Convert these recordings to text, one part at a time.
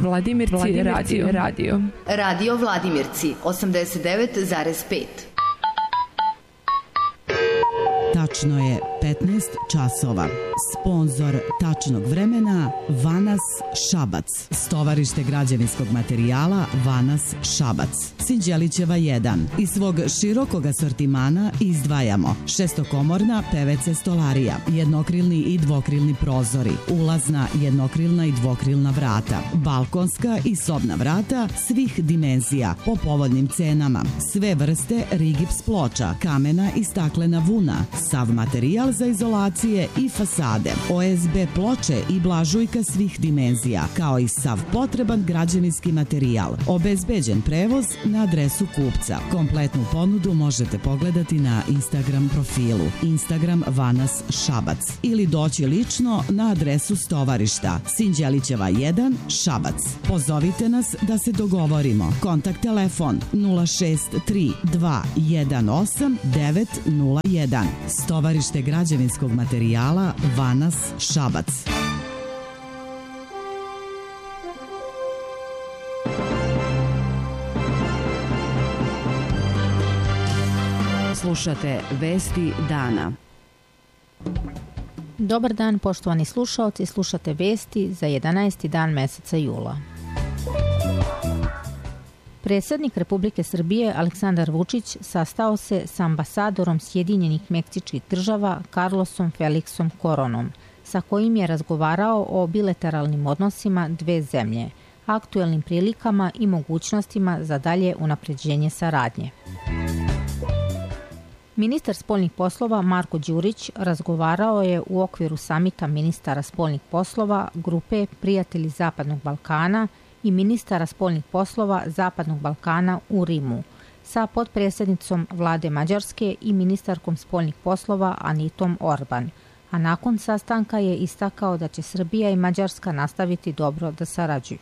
Vladimirci radio. Radio Vladimirci 89,5. Tačno je 15 časova. Sponzor tačnog vremena Vanas Šabac. Stovarište građevinskog materijala Vanas Šabac. Sinđelićeva 1. Iz svog širokog asortimana izdvajamo šestokomorna PVC stolarija, jednokrilni i dvokrilni prozori, ulazna jednokrilna i dvokrilna vrata, balkonska i sobna vrata svih dimenzija po povoljnim cenama, sve vrste rigips ploča, kamena i staklena vuna, sav materijal za izolacije i fasade, OSB ploče i blažujka svih dimenzija, kao i sav potreban građevinski materijal. Obezbeđen prevoz na adresu kupca. Kompletnu ponudu možete pogledati na Instagram profilu Instagram Vanas Šabac ili doći lično na adresu stovarišta Sinđelićeva 1 Šabac. Pozovite nas da se dogovorimo. Kontakt telefon 063 218 901. Stovarište građevinskog materijala Vanas Šabac. Slušate Vesti dana. Dobar dan, poštovani slušaoci, slušate vesti za 11. dan meseca jula. Predsjednik Republike Srbije Aleksandar Vučić sastao se sa ambasadorom Sjedinjenih Meksičkih država Carlosom Felixom Coronom, sa kojim je razgovarao o bilateralnim odnosima dve zemlje, aktuelnim prilikama i mogućnostima za dalje unapređenje saradnje. Ministar spoljnih poslova Marko Đurić razgovarao je u okviru samita ministara spoljnih poslova grupe Prijatelji Zapadnog Balkana i ministara spoljnih poslova Zapadnog Balkana u Rimu sa potpredsjednicom vlade Mađarske i ministarkom spoljnih poslova Anitom Orban, a nakon sastanka je istakao da će Srbija i Mađarska nastaviti dobro da sarađuju.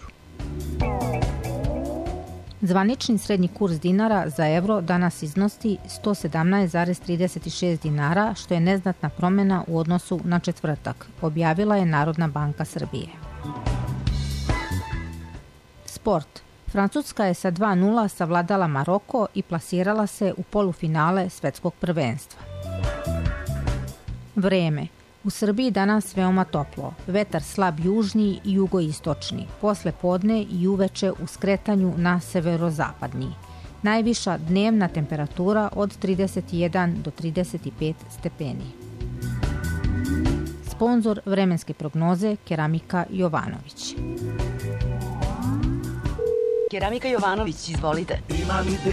Zvanični srednji kurs dinara za evro danas iznosi 117,36 dinara, što je neznatna promjena u odnosu na četvrtak, objavila je Narodna banka Srbije. Sport. Francuska je sa 2:0 savladala Maroko i plasirala se u polufinale svetskog prvenstva. Vreme. U Srbiji danas veoma toplo, vetar slab južni i jugoistočni, posle podne i uveče u skretanju na severozapadni. Najviša dnevna temperatura od 31 do 35 stepeni. Sponzor vremenske prognoze Keramika Jovanović. Keramika Jovanović, izvolite.